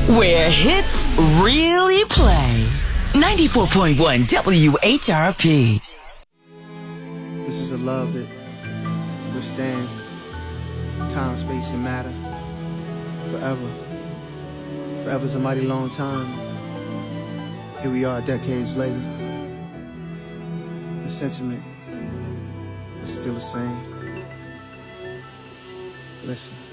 Where hits really play. 94.1 WHRP. This is a love that withstands time, space, and matter forever. Forever's a mighty long time. Here we are decades later. The sentiment is still the same. Listen.